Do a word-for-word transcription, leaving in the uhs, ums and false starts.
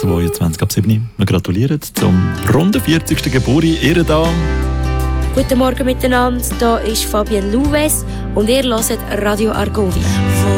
zweiundzwanzig ab sieben. Wir gratulieren zum runden vierzigsten Geburtstag. Ihr da. Guten Morgen miteinander, hier ist Fabienne Louwes und ihr hört Radio Argovia.